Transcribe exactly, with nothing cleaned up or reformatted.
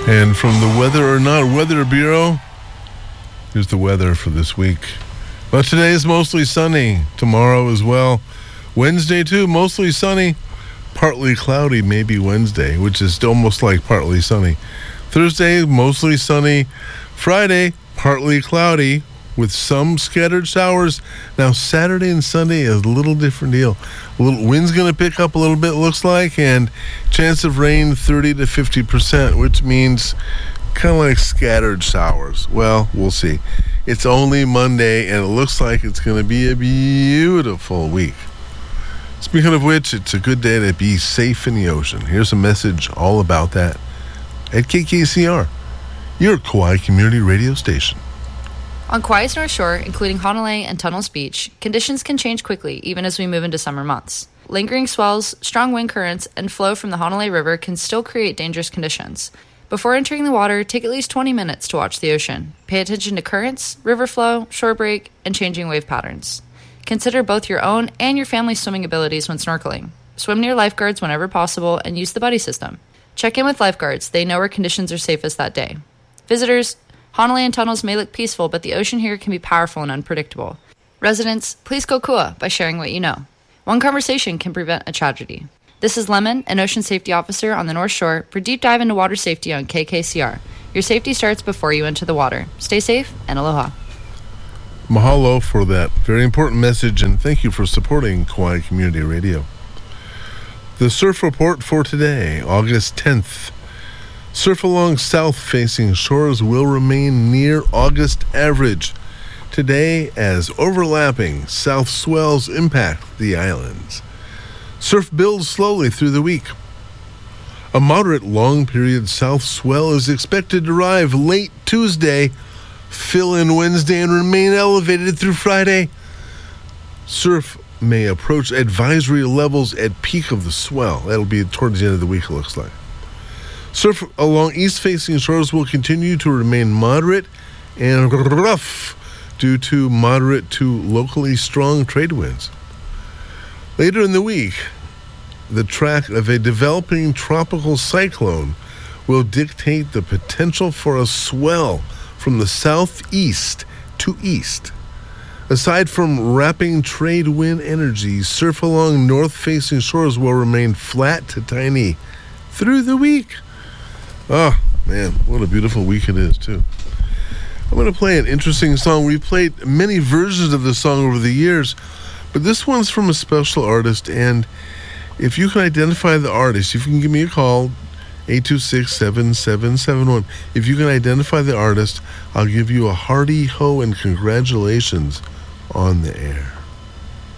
And from the Weather or Not Weather Bureau, here's the weather for this week. But today is mostly sunny. Tomorrow as well. Wednesday too, mostly sunny. Partly cloudy, maybe Wednesday, which is almost like partly sunny. Thursday, mostly sunny. Friday, partly cloudy with some scattered showers. Now, Saturday and Sunday is a little different deal. A little wind's going to pick up a little bit, looks like, and chance of rain thirty to fifty percent, which means kind of like scattered showers. Well, we'll see. It's only Monday, and it looks like it's going to be a beautiful week. Speaking of which, it's a good day to be safe in the ocean. Here's a message all about that at K K C R, your Kauai Community Radio station. On Kauai's North Shore, including Honolulu and Tunnels Beach, conditions can change quickly even as we move into summer months. Lingering swells, strong wind currents, and flow from the Honolulu River can still create dangerous conditions. Before entering the water, take at least twenty minutes to watch the ocean. Pay attention to currents, river flow, shore break, and changing wave patterns. Consider both your own and your family's swimming abilities when snorkeling. Swim near lifeguards whenever possible and use the buddy system. Check in with lifeguards. They know where conditions are safest that day. Visitors, Honolulu and Tunnels may look peaceful, but the ocean here can be powerful and unpredictable. Residents, please go kua by sharing what you know. One conversation can prevent a tragedy. This is Lemon, an ocean safety officer on the North Shore, for Deep Dive into Water Safety on K K C R. Your safety starts before you enter the water. Stay safe and aloha. Mahalo for that very important message, and thank you for supporting Kauai Community Radio. The surf report for today, August tenth. Surf along south-facing shores will remain near August average today as overlapping south swells impact the islands. Surf builds slowly through the week. A moderate long-period south swell is expected to arrive late Tuesday, fill in Wednesday, and remain elevated through Friday. Surf may approach advisory levels at peak of the swell. That'll be towards the end of the week, it looks like. Surf along east-facing shores will continue to remain moderate and rough due to moderate to locally strong trade winds. Later in the week, the track of a developing tropical cyclone will dictate the potential for a swell from the southeast to east. Aside from wrapping trade wind energy, surf along north-facing shores will remain flat to tiny through the week. Oh, man, what a beautiful week it is, too. I'm going to play an interesting song. We've played many versions of this song over the years, but this one's from a special artist, and if you can identify the artist, if you can give me a call, eight two six, seven seven seven one. If you can identify the artist, I'll give you a hearty ho and congratulations on the air.